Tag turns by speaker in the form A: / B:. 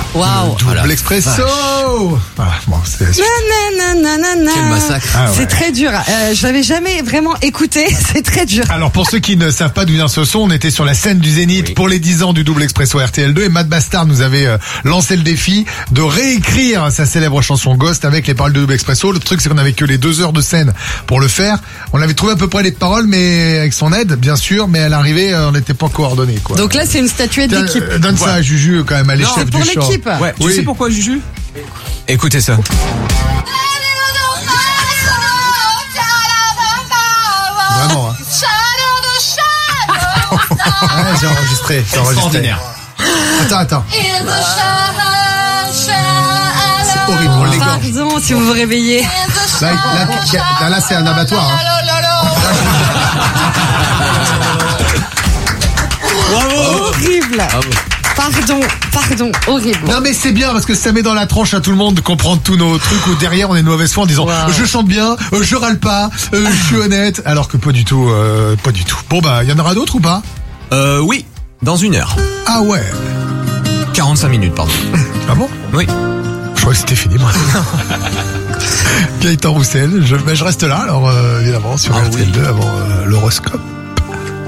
A: Waouh.
B: Double expresso. Voilà, bon,
A: Quel
C: massacre.
A: C'est très dur. Je l'avais jamais vraiment écouté. C'est très dur.
B: Alors pour ceux qui ne savent pas d'où vient ce son, on était sur la scène du Zénith pour les 10 ans du double expresso RTL2 et Matt Bastard nous avait lancé le défi de réécrire sa célèbre chanson Ghost avec les paroles de double expresso. Le truc c'est qu'on avait que les 2 heures de scène pour le faire. On avait trouvé à peu près les paroles mais avec son aide bien sûr, mais à l'arrivée on n'était pas coordonnés quoi.
A: Donc là c'est une statuette d'équipe.
B: Donne ça à Juju quand même à l'échelle du
A: pour
B: chant.
A: l'équipe.
C: Ouais, tu sais pourquoi, Juju? Écoutez ça.
B: Vraiment hein. Ouais, j'ai enregistré.
C: Extraordinaire.
B: Attends. C'est horrible, on l'égorge.
A: Pardon si vous vous réveillez.
B: Là c'est un abattoir hein.
A: Horrible. Pardon, horrible.
B: Non mais c'est bien parce que ça met dans la tronche à tout le monde de comprendre tous nos trucs où derrière on est de mauvaise foi en disant je chante bien, je râle pas, je suis honnête, alors que pas du tout. Bon bah il y en aura d'autres ou pas?
C: Oui, dans 1 heure.
B: Ah ouais.
C: 45 minutes, pardon.
B: Ah bon?
C: Oui.
B: Je crois que c'était fini moi. Gaëtan Roussel, je reste là alors évidemment sur RTL2 avant l'horoscope.